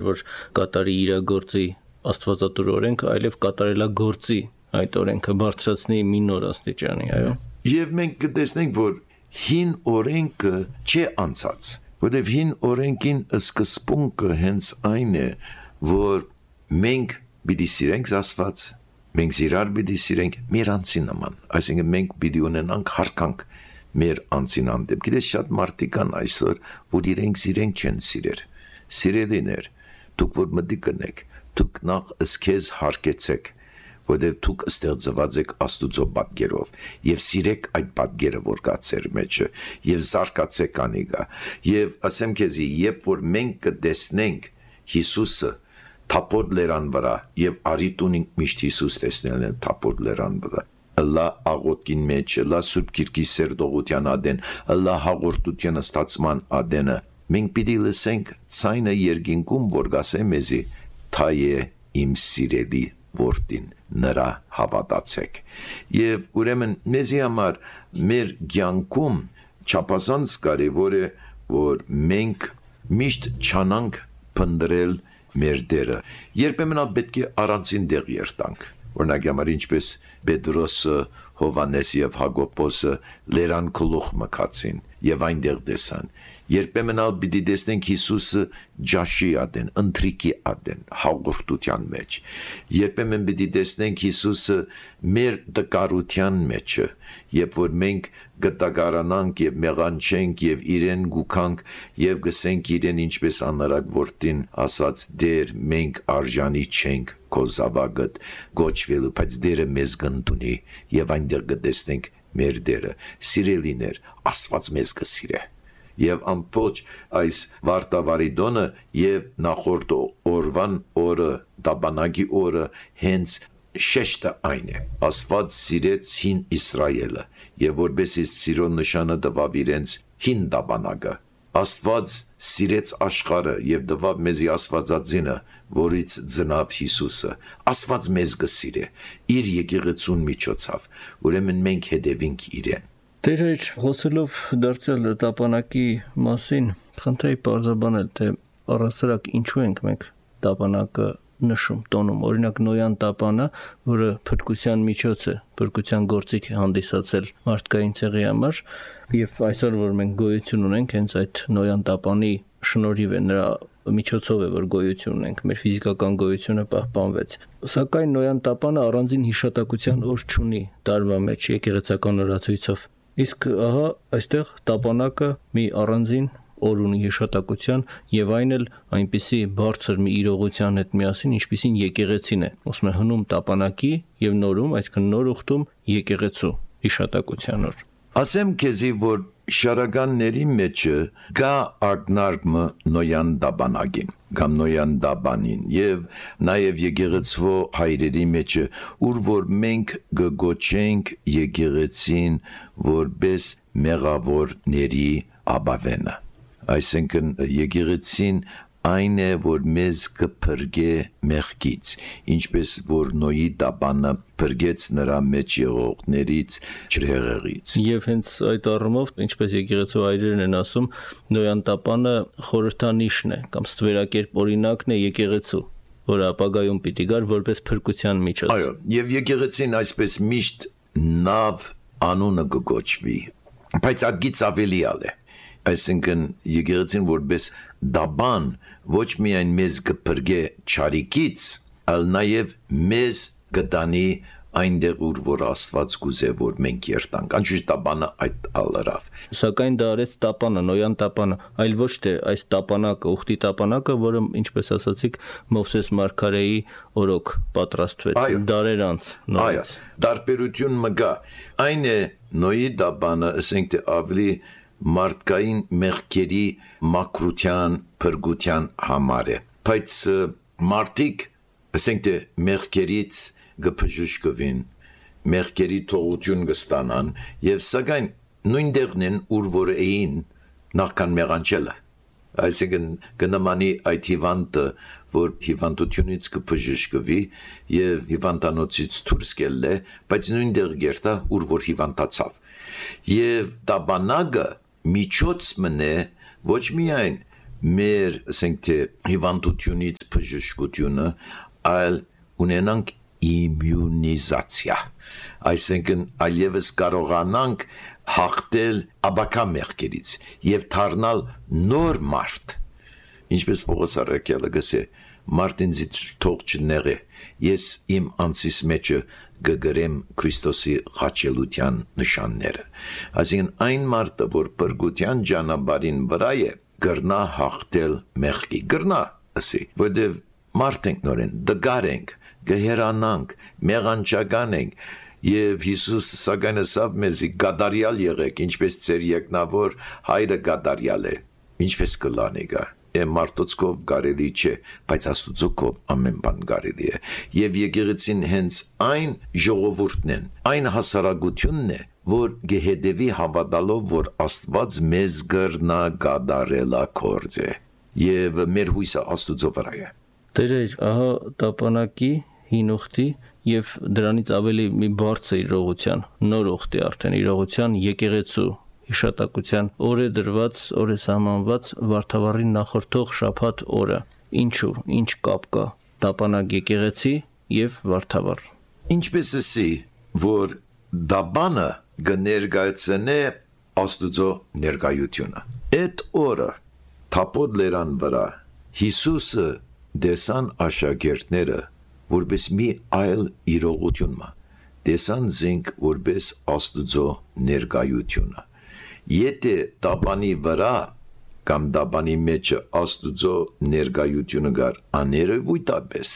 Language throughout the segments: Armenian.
որ կատարի իր գործի աստվածատուր օրենքը, այլև կատարելագործի այդ օրենքը բարձրացնի մի նոր աստիճանի, այո։ Եվ մենք կտեսնենք, որ հին օրենքը չէ անցած, որտեղ հին օրենքին սկզբունքը հենց այն է, որ մենք պիտի սիրենք Աստված, մենք իրար պիտի սիրենք մեր անձին նման, այսինքն մենք պիտի ունենանք հարկանք մեր անձին հանդեպ։ Գիտես շատ մարդիկ կան այսօր, որ իրենք սիրենք չեն սիրեր, սիրելիներ, դուք որ մտիկ կնեք, դուք նախ ըսքեզ հարկեցեք, որտեղ դուք ստեղծված եք Աստուծո պատկերով եւ սիրեք այդ պատկերը, որ կա ձեր մեջը եւ զարգացեք անիգա եւ ասեմ քեզի, երբ որ մենք կտեսնենք Հիսուսը թափոր լերան վրա եւ արիտունին միշտ Հիսուս տեսնել են թափոր լերան վրա լա աղոտքին մեջ լա սուրբ գիրքի սերտողության ադեն լա հաղորդության ստացման ադենը մենք պիտի լսենք ցայնը երկինքում որ գասե մեզի թայե իմ սիրելի որդին նրա հավատացեք եւ ուրեմն մեզի համար մեր կյանքում չափազանց կարեւոր է որ մենք միշտ չանանք փնտրել մեր դերը երբեմն պետք է առանցին դեղ երտանք օրինակ համար ինչպես Պետրոսը Հովանես եւ Հակոբոսը լերան գլուխ մքացին եւ այնտեղ տեսան երբեմն ալ պիտի տեսնենք Հիսուսը ջաշի ադեն ընտրիկի ադեն հաղորդության մեջ երբեմն պիտի տեսնենք Հիսուսը մեր տկարության մեջը երբ որ մենք գտագարանանք եւ մեղանչենք եւ իրեն գուքանք եւ գսենք իրեն ինչպես անարակ որդին ասած դեր մենք արժանի չենք քո զավակդ գոչվելու բայց դերը մեզ գնդունի եւ այնտեղ կտեսնենք մեր դերը սիրելիներ Աստված մեզ կսիրե եւ ամբողջ այս վարտավարիդոնը եւ նախորդ օրվան օրը դաբանագի օրը հենց շեշտը այն է Աստված սիրեց հին Իսրայելը եւ որբեսի սիրո նշանը տվավ իրենց հին դաբանագը Աստված սիրեց աշխարհը եւ տվավ մեզի Աստվածածինը որից ծնավ Հիսուսը Աստված մեզ կսիրե իր եկեղեցուն միջոցով ուրեմն մենք հետևենք իրեն Տեր հայր խոսելով դարձյալ տապանակի մասին խնդրեի պարզաբանել թե առասարակ ինչու ենք մենք տապանակը նշում տոնում օրինակ նոյան տապանը որը փրկության միջոց է փրկության գործիք է հանդիսացել մարդկային ցեղի համար եւ այսօր որ մենք գոյություն ունենք հենց այդ նոյան տապանի շնորհիվ է նրա միջոցով է որ գոյություն ունենք մեր ֆիզիկական գոյությունը պահպանվեց սակայն նոյան տապանը առանձին հիշատակության օր չունի տարվա մեջ եկեղեցական օրացույցով իսկ ահա այստեղ տապանակը մի առանձին օր ունի հիշատակության եւ այն էլ այնպիսի բարձր մի իրողության հետ միասին ինչպիսին եկեղեցին է ոսմե հնում տապանակի եւ նորում այսինքն նոր ուխտում եկեղեցու հիշատակության օր ասեմ քեզի որ շարականների մեջը գա ակնարկը նոյան դաբանագին կամ նոյան դաբանին եւ նաեւ եկեղեցվո հայրերի մեջը ուր որ մենք գոչենք եկեղեցին որպես մեղավորների աբավենը այսինքն եկեղեցին այն է որ մեզ կփրկե մեղքից ինչպես որ նոյի դաբանը փրկեց նրա մեջ եղողներից ջրեղեղից եւ հենց այդ առումով ինչպես եկեղեցու հայրերն են ասում նոյան տապանը խորհրդանիշն է կամ ստվերակերպ օրինակն է եկեղեցու որը ապագայում պիտի գար որպես փրկության միջոց այո եւ եկեղեցին այսպես միշտ նավ անունը կգոչվի բայց ադգից ավելի է այսինքն եկեղեցին որպես դաբան ոչ միայն մեզ կփրկե չարիքից, այլ նաև մեզ կտանի այնտեղ ուր որ Աստված կուզե որ մենք երթանք անշուշտ տապանը այդ ալրավ սակայն դա արեց տապանը նոյան տապանը այլ ոչ թե այս տապանակը ուխտի տապանակը որը ինչպես ասացիք Մովսես Մարգարեի օրոք պատրաստվեց դարեր անց նորից դարբերություն մգա այն է նոյի տապանը ասենք թե ավելի մարդկային մեղքերի մաքրության փրկության համար է բայց մարդիկ ասենք թե մեղքերից գփժշկվին մեղքերի թողություն կստանան եւ սակայն նույն դերն են ուր որ էին նախքան մեղանչելը այսինքն կնամանի այդ հիվանդը որ հիվանդությունից կփժշկվի եւ հիվանդանոցից դուրս գելը բայց նույն դեր գերտա ուր որ հիվանդացավ եւ տաբանագը միջոց մնե ոչ միայն մեր, ասենք թե հիվանդությունից բժշկությունը, այլ ունենանք իմյունիզացիա, այսինքն այլևս կարողանանք հաղթել աբակա մեղքերից եւ դառնալ նոր մարդ, ինչպես Պողոս առաքյալը գսե, մարդին թող չնեղե, ես իմ անձիս մեջը գգրեմ Քրիստոսի խաչելության նշանները, այսինքն այն մարդը, որ բրգության ճանապարհին վրա է, գրնա հաղթել մեղքի, գրնա ասի, որտեւ մարդ ենք նորեն, դգար ենք, գհերանանք, մեղանչական ենք, եւ Հիսուս սակայն ասավ մեզի գադարյալ եղեք, ինչպես ձեր եկնավոր հայրը գադարյալ է, ինչպես կլանեգա, մարդոցկով կարելի չէ, բայց Աստուծոքով ամեն բան կարելի է, եւ եկեղեցին հենց այն ժողովուրդն են, այն հասարակությունն է, որ գեհեդեվի հավատալով, որ Աստված մեզ գրնա գադարելա կորձե, եւ մեր հույսը Աստուծո վրա է։ Տեր, ահա տապանակի հին ուխտի եւ դրանից ավելի մի բարձր իրողության, նոր ուխտի արդեն իրողության եկեղեցու հիշատակության օր է դրված, օր է սահմանված Վարդավառին նախորդող շաբաթ օրը։ Ինչու, ինչ կապ կա տապանակ եկեղեցի եւ Վարդավառ։ Ինչպես էսի, որ դաբանը կներկայացնե Աստուծո ներկայությունը։ Այդ օրը թափոտ լերան վրա Հիսուսը դեսան աշակերտները որպես մի այլ իրողություն, դեսան զենք որպես Աստուծո ներկայությունը։ Եթե դաբանի վրա կամ դաբանի մեջը Աստուծո ներկայությունը գար աներևույթապես,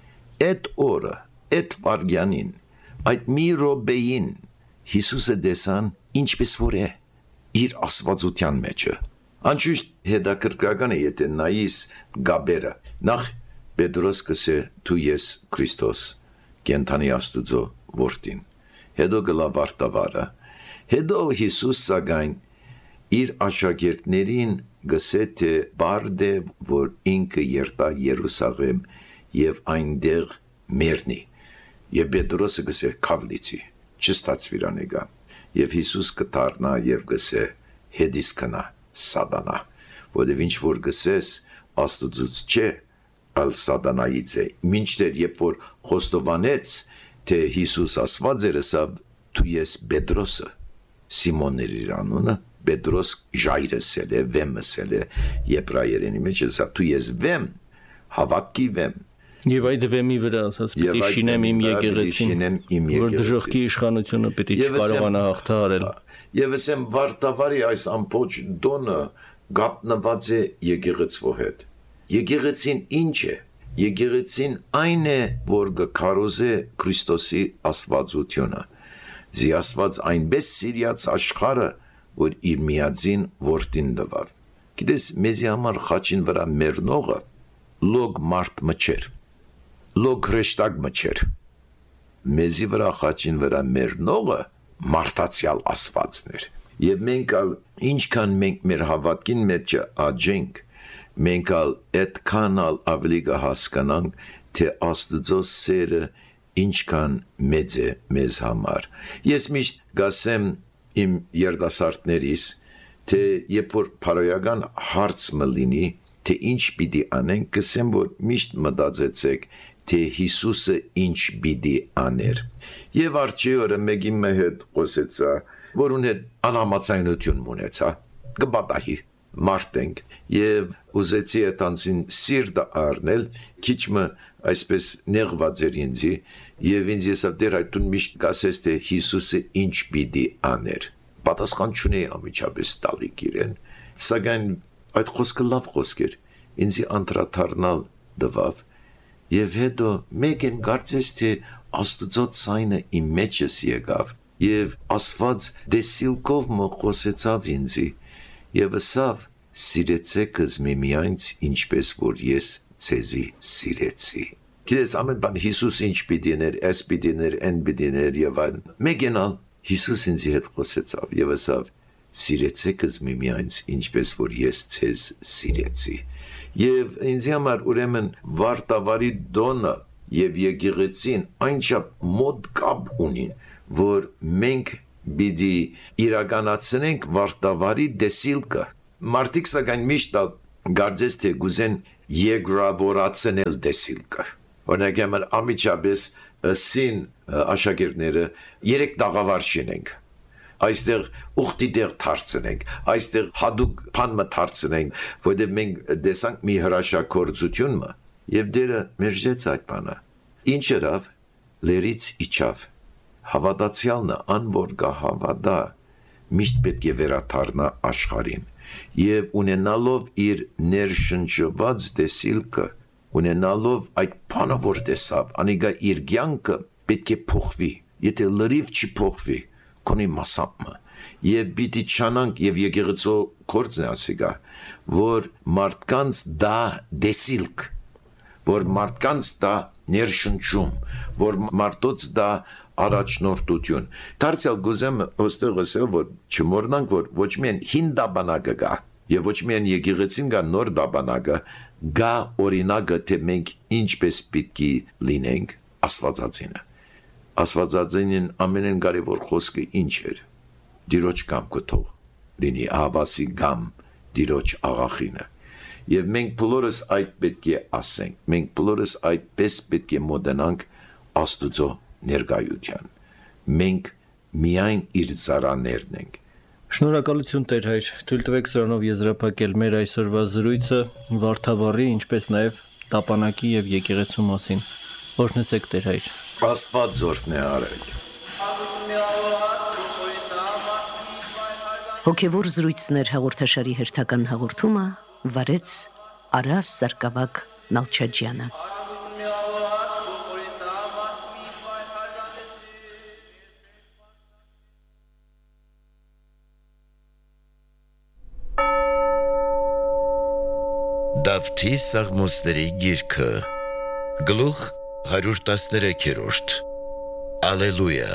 այդ օրը, այդ վարյանին, այդ մի րոպեին Հիսուսը դեսան ինչպես որ է իր աստվածության մեջը։ Անշուշտ հետաքրքրական է, եթե նայիս գաբերը, նախ Պետրոս կսե դու ես Քրիստոս, կենթանի Աստուծո որդին, հետո գլա Վարդավառը, հետո Հիսուս սակայն իր աշակերտներին գսե թե բարդ է, որ ինքը երթա Երուսաղեմ եւ այնտեղ մեռնի, եւ Պետրոսը գսե քավլիցի, չստացվիր անեգա, եւ Հիսուս կդառնա եւ գսե հետիս կնա սատանա, որովհետեւ ինչ որ գսես Աստուծուց չէ, այլ սատանայից է, մինչդեռ երբ որ խոստովանեց, թե Հիսուս ասված էր, ասավ դու ես Պետրոսը, Սիմոնն էր իր անունը, Պետրոս ժայրսել է, վեմսել է, եբրայերենի մեջ ասա դու ես վեմ, հավատքի վեմ, եւ այդ վեմի վրա ասած պիտի շինեմ իմ եկեղեցին, որ դժոխքի իշխանությունը պիտի չկարողանա հաղթահարել։ Եվ ասեմ Վարդավառի այս ամբողջ դոնը գապնված է եկեղեցվո հետ։ Եկեղեցին ինչ է։ Եկեղեցին այն է, որ կքարոզե Քրիստոսի աստվածությունը։ Զի Աստված այնպես սիրած աշխարհը, որ իր միածին որդին տվավ։ Գիտես, մեզի համար խաչին վրա մեռնողը լոգ մարդ մչեր, լոգ հրեշտակ մչեր։ Մեզի վրա խաչին վրա մեռնողը մարդացյալ Աստվածն էր։ Եվ մենք ինչքան մենք մեր հավատքին մեջ աճենք, մենք այդքան ավելի կհասկանանք, թե Աստծո սերը ինչքան մեծ է մեզ համար։ Ես միշտ գասեմ իմ երիտասարդներիս, թե երբ որ փարոյական հարց մը լինի, թե ինչ պիտի անենք, կսեմ, որ միշտ մտածեցեք, թե Հիսուսը ինչ պիտի աներ։ Եվ արջի օրը մեկի հետ խոսեցա, որուն հետ անհամաձայնություն ունեցա, կպատահի մարդ ենք, եւ ուզեցի այդ անձին սիրտը առնել, քիչ մը այսպես նեղված էր ինձի, եւ ինձ եսավ դեր այդ դու միշտ կասես, թե Հիսուսը ինչ պիտի աներ։ Պատասխան չունեի ամիջապես տալիք իրեն, սակայն այդ խոսքը լավ խոսք էր, ինձի անդրադառնալ տվավ, եւ հետո մեկն կարծես թե Աստծո ցայնը իմ մեջս եկավ, եւ Աստված դեսիլքով մը խոսեցավ ինձի, եւ ասավ սիրեցեք միմյանց ինչպես որ ես ցեզի սիրեցի։ Գիտես ամեն բան Հիսուս ինչ պիտի ներ, էս պիտի ներ, են պիտի ներ եւ այլն։ Մեկենալ Հիսուս ինձ հետ խոսեցավ եւ ասավ սիրեցեք միմյանց ինչպես որ ես ցեզ սիրեցի։ Եվ ինձ համար ուրեմն Վարդավառի դոնը եւ եկեղեցին այնչափ մոտ կապ ունին, որ մենք պիտի իրականացնենք Վարդավառի դեսիլքը։ Մարդիկ սակայն միշտ գարձես թե գուզեն եգրավորացնել դեսիլկը։ Օրինակ համար ամիջապես սին աշակերտները երեք տաղավար շինենք։ Այստեղ ուխտի դեր դարձնենք, այստեղ հadouk բանը դարձնենք, որտեղ մենք դեսանք մի հրաշագործությունը եւ դերը մերժեց այդ բանը։ Ինչ երավ լերից իջավ։ Հավատացյալն անոր գահավատա միշտ պետք է վերաթարնա աշխարհին եւ ունենալով իր ներշնչված դեսիլկը, ունենալով այդ բանը որ տեսավ, անիգա իր կյանքը պետք է փոխվի։ Եթե լրիվ չի փոխվի, կոնի մասամը եւ պիտի չանանք եւ եկեղեցու կորձն ասիգա որ մարդկանց դա դեսիլք որ մարդկանց դա ներշնչում որ մարդոց դա առաջնորդություն դարձյալ գուզեմ ոստեղ ասել որ չմոռնանք որ ոչ միայն հին դաբանակը գա եւ ոչ միայն եկեղեցին գա նոր դաբանակը գա օրինակը թե մենք ինչպես պիտի լինենք Աստվածածինն ամենեն կարևոր խոսքը ինչ էր Դիրոջ կամքը թող լինի ահավասի գամ Դիրոջ աղախինը եւ մենք բոլորս այդ պետք է ասենք մենք բոլորս այդպես պետք է մոդենանք Աստուծո ներկայության մենք միայն իր ծառաներն ենք Շնորհակալություն Տեր հայր թույլ տվեք սրանով եզրափակել մեր այսօրվա զրույցը Վարդավառի ինչպես նաեւ տապանակի եւ եկեղեցու մասին Օրհնեցեք Տեր հայր Աստված զորքն է արել Հոգևոր զրույցներ հաղորդաշարի հերթական հաղորդումը վարեց Արաս Սարգսակ Նալչաջյանը Դավթի Սաղմոսների գիրքը Գլուխ 113 Ալելույա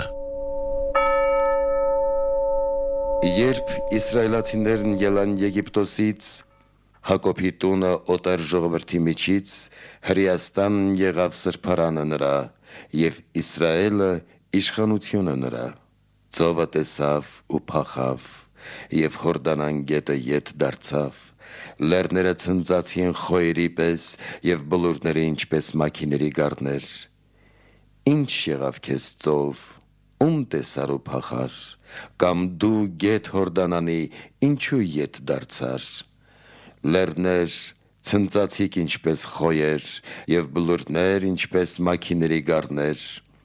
Երբ իսրայելացիներն ելան Եգիպտոսից Հակոբի տունը օտար ժողովրդի միջից Հրեաստան եղավ սրբարանը նրա եւ Իսրայելը իշխանությունը նրա ծովը տեսավ ու փախավ եւ Հորդանան գետը ետ դարձավ լեռները ցնծացին խոյերի պես եւ բլուրները ինչպես մաքիների գառներ ինչ եղավ քեզ ծով ում տեսար ու փախար կամ դու գետ Հորդանանի ինչու ետ դարձար լեռներ ցնծացիք ինչպես խոյեր եւ բլուրներ ինչպես մաքիների գառներ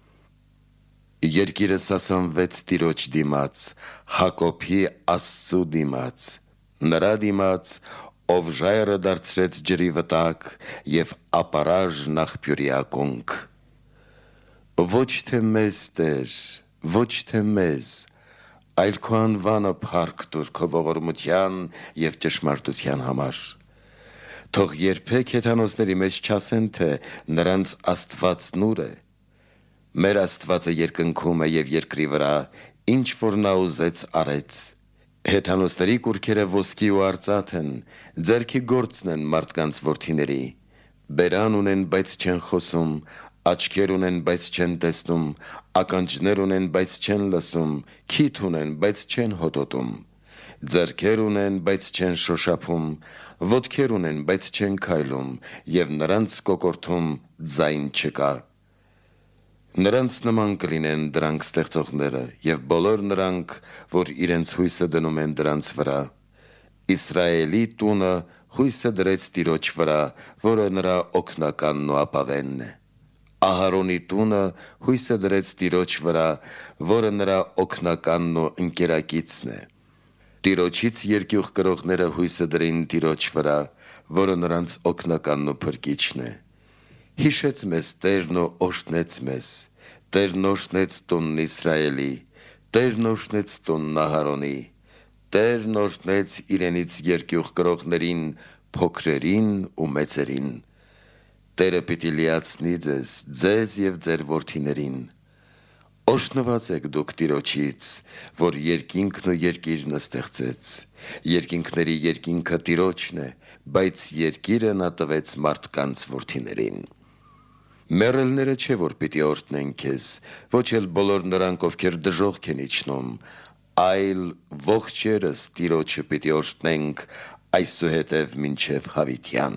երկիրը սասանվեց Տիրոջ դիմաց Հակոբի Աստծու դիմաց նրա դիմաց ով ժայռը դարձրեց ջրի վտակ եւ ապարաժ նախբյուրի ակոնք ոչ թե մեզ Տեր ոչ թե մեզ այլ քո անվանը փառք տուր քո ողորմության եւ ճշմարտության համար թող երբեք հեթանոսների մեջ չասեն թե նրանց Աստվածն ուր է մեր Աստվածը երկնքում է եւ երկրի վրա ինչ որ նա ուզեց արեց Հեթանոսների կուրքերը ոսկի ու արծաթ են, ձեռքի գործն են մարդկանց որդիների, բերան ունեն, բայց չեն խոսում, աչքեր ունեն, բայց չեն տեսնում, ականջներ ունեն, բայց չեն լսում, քիթ ունեն, բայց չեն հոտոտում, ձեռքեր ունեն, բայց չեն շոշափում, ոտքեր ունեն, բայց չեն քայլում, եւ նրանց կոկորթում ձայն չկա։ Նրանց նման կլինեն դրանք ստեղծողները եւ բոլոր նրանք, որ իրենց հույսը դնում են դրանց վրա։ Իսրայելի տունը հույսը դրեց Տիրոջ վրա, որը նրա օգնականն ու ապավենն է։ Ահարոնի տունը հույսը դրեց Տիրոջ վրա, որը նրա օգնականն ու ընկերակիցն է։ Տիրոջից երկյուղ կրողները հույսը դրին Տիրոջ վրա, որը նրանց օգնականն ու փրկիչն է։ Հիշեց մեզ Տերն ու օրհնեց մեզ, Տերն օրհնեց տունն Իսրայելի, Տերն օրհնեց տունն Ահարոնի, Տերն օրհնեց իրենից երկյուղ կրողներին, փոքրերին ու մեծերին, Տերը պիտի լիացնի ձեզ և ձեր որդիներին, օրհնված եք դուք Տիրոջից, որ երկինքն ու երկիրն ստեղծեց, երկինքների երկինքը Տիրոջն է, բայց երկիրը նա տվեց մարդկանց որդիներին։ Մեռելները չէ որ պիտի օրհնեն քեզ, ոչ էլ բոլոր նրանք ովքեր դժոխք են իջնում, այլ ողջերս Տիրոջը պիտի օրհնենք այսուհետև մինչև հավիտյան։